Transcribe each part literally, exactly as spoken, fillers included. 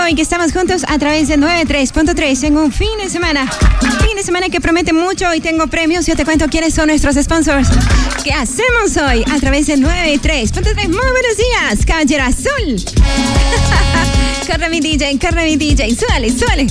y que estamos juntos a través de noventa y tres punto tres en un fin de semana. Fin de semana que promete mucho y tengo premios. Yo te cuento quiénes son nuestros sponsors. ¿Qué hacemos hoy a través de noventa y tres punto tres? Muy buenos días, Caballero Azul. Corre mi D J, corre mi D J. Súbale, súbale.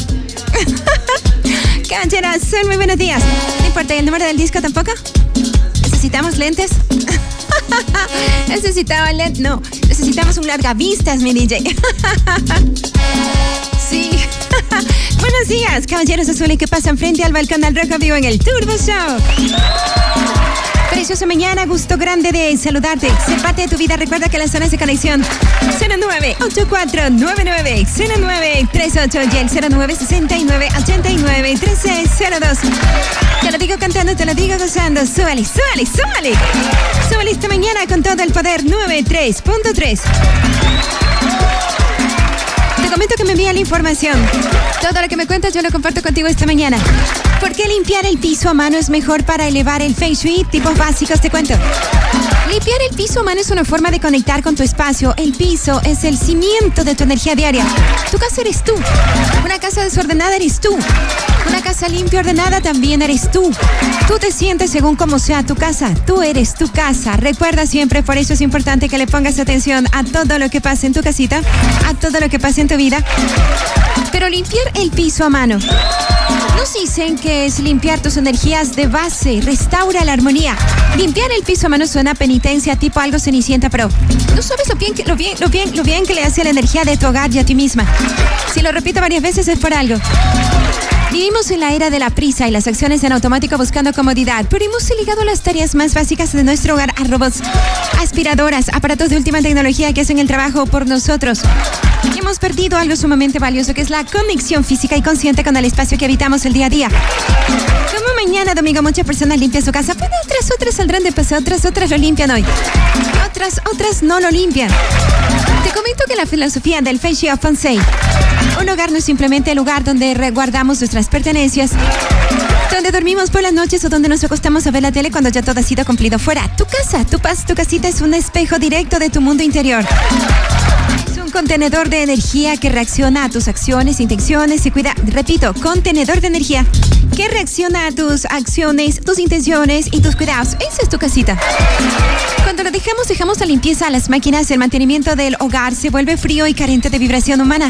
Caballero Azul, muy buenos días. ¿No importa el número del disco tampoco? ¿Necesitamos lentes? ¿Necesitaba lentes? No, necesitamos un largavistas, mi D J. Sí. Buenos días, caballeros azules que pasan frente al balcón del Rojo Vivo en el Turbo Show. Preciosa mañana, gusto grande de saludarte. Ser parte de tu vida. Recuerda que las zonas de conexión cero nueve ocho cuatro nueve nueve cero nueve tres ocho y el cero nueve seis nueve ocho nueve tres seis cero dos. Te lo digo cantando, te lo digo gozando. Súbale, súbale, súbale. Súbale esta mañana con todo el poder. noventa y tres punto tres. Te comento que me envía la información. Todo lo que me cuentas yo lo comparto contigo esta mañana. ¿Por qué limpiar el piso a mano es mejor para elevar el Feng Shui? Tipos básicos te cuento. Limpiar el piso a mano es una forma de conectar con tu espacio. El piso es el cimiento de tu energía diaria. Tu casa eres tú. Una casa desordenada eres tú. Una casa limpia y ordenada también eres tú. Tú te sientes según como sea tu casa. Tú eres tu casa. Recuerda siempre, por eso es importante que le pongas atención a todo lo que pasa en tu casita, a todo lo que pasa en tu vida. Pero limpiar el piso a mano, nos dicen que es limpiar tus energías de base, restaura la armonía. Limpiar el piso a mano suena a penitencia, tipo algo cenicienta, pero no sabes lo bien, que, lo, bien, lo, bien, lo bien que le hace a la energía de tu hogar y a ti misma. Si lo repito varias veces es por algo. Vivimos en la era de la prisa y las acciones en automático buscando comodidad, pero hemos ligado las tareas más básicas de nuestro hogar a robots, aspiradoras, aparatos de última tecnología que hacen el trabajo por nosotros. Y hemos perdido algo sumamente valioso, que es la conexión física y consciente con el espacio que habitamos el día a día. Como mañana domingo muchas personas limpian su casa, pero otras, otras saldrán de paso, otras, otras lo limpian hoy. Otras, otras no lo limpian. Te comento que la filosofía del Feng Shui of Feng Shui, un hogar no es simplemente el lugar donde resguardamos nuestras pertenencias, donde dormimos por las noches o donde nos acostamos a ver la tele cuando ya todo ha sido cumplido fuera. Tu casa, tu paz, tu casita es un espejo directo de tu mundo interior. Es un contenedor de energía que reacciona a tus acciones, intenciones y cuida. Repito, contenedor de energía que reacciona a tus acciones, tus intenciones y tus cuidados. Esa es tu casita. Cuando lo dejamos, dejamos la limpieza a las máquinas, el mantenimiento del hogar se vuelve frío y carente de vibración humana.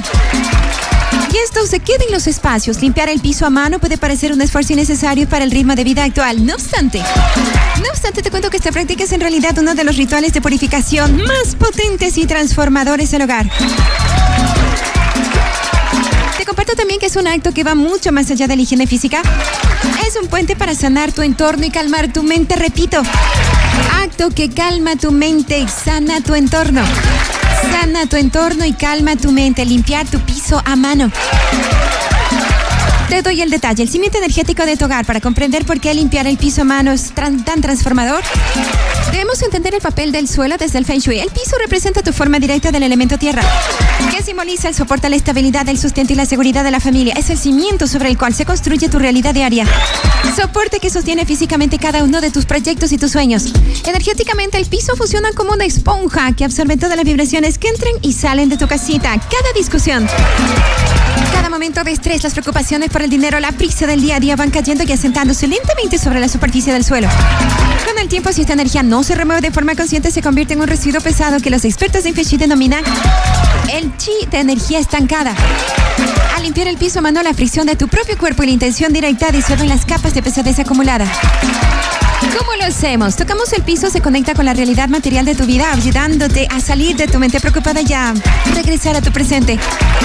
Y esto se queda en los espacios. Limpiar el piso a mano puede parecer un esfuerzo innecesario para el ritmo de vida actual. No obstante, no obstante, te cuento que esta práctica es en realidad uno de los rituales de purificación más potentes y transformadores del hogar. Te comparto también que es un acto que va mucho más allá de la higiene física. Es un puente para sanar tu entorno y calmar tu mente. Repito, acto que calma tu mente y sana tu entorno. Sana tu entorno y calma tu mente. Limpiar tu piso a mano. Te doy el detalle, el cimiento energético de tu hogar. Para comprender por qué limpiar el piso a mano es tan, tan transformador, debemos entender el papel del suelo desde el Feng Shui. El piso representa tu forma directa del elemento tierra, que simboliza el soporte, la estabilidad, el sustento y la seguridad de la familia. Es el cimiento sobre el cual se construye tu realidad diaria. Soporte que sostiene físicamente cada uno de tus proyectos y tus sueños. Energéticamente, el piso funciona como una esponja que absorbe todas las vibraciones que entran y salen de tu casita. Cada discusión, cada momento de estrés, las preocupaciones por el dinero, la prisa del día a día van cayendo y asentándose lentamente sobre la superficie del suelo. Con el tiempo, si esta energía no se remueve de forma consciente, se convierte en un residuo pesado que los expertos en Feng Shui denominan el chi de energía estancada. Al limpiar el piso a mano, la fricción de tu propio cuerpo y la intención directa disuelven las capas de pesadez acumulada. ¿Cómo lo hacemos? Tocamos el piso, se conecta con la realidad material de tu vida, ayudándote a salir de tu mente preocupada y a regresar a tu presente.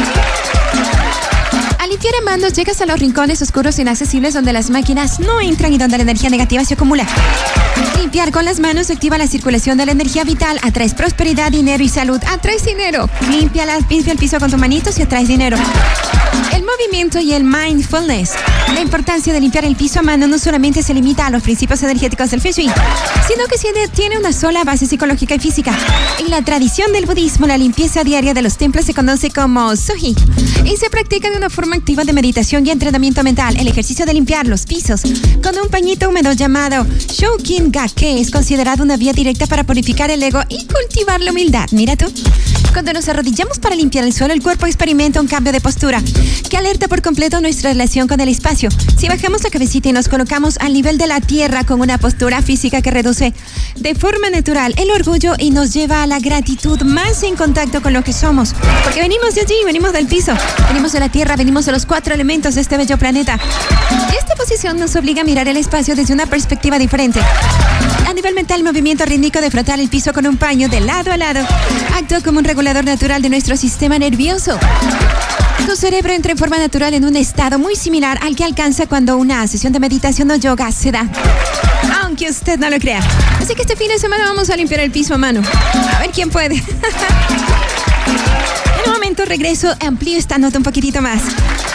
Al limpiar a manos, llegas a los rincones oscuros e inaccesibles donde las máquinas no entran y donde la energía negativa se acumula. Limpiar con las manos activa la circulación de la energía vital, atraes prosperidad, dinero y salud. Atraes dinero. Limpia, la, limpia el piso con tus manitos y atraes dinero. El movimiento y el mindfulness. La importancia de limpiar el piso a mano no solamente se limita a los principios energéticos del Feng Shui, sino que tiene una sola base psicológica y física. En la tradición del budismo, la limpieza diaria de los templos se conoce como soji y se practica de una forma activa de meditación y entrenamiento mental. El ejercicio de limpiar los pisos con un pañito húmedo llamado Shokin Gake es considerado una vía directa para purificar el ego y cultivar la humildad. Mira tú. Cuando nos arrodillamos para limpiar el suelo, el cuerpo experimenta un cambio de postura que alerta por completo nuestra relación con el espacio. Si bajamos la cabecita y nos colocamos al nivel de la tierra con una postura física que reduce de forma natural el orgullo y nos lleva a la gratitud más en contacto con lo que somos. Porque venimos de allí, venimos del piso, venimos de la tierra, venimos de los cuatro elementos de este bello planeta. Y esta posición nos obliga a mirar el espacio desde una perspectiva diferente. A nivel mental, el movimiento rítmico de frotar el piso con un paño de lado a lado actúa como un regulador natural de nuestro sistema nervioso. Tu cerebro entra en forma natural en un estado muy similar al que alcanza cuando una sesión de meditación o yoga se da. Aunque usted no lo crea. Así que este fin de semana vamos a limpiar el piso a mano. A ver quién puede. En un momento regreso, amplío esta nota un poquitito más.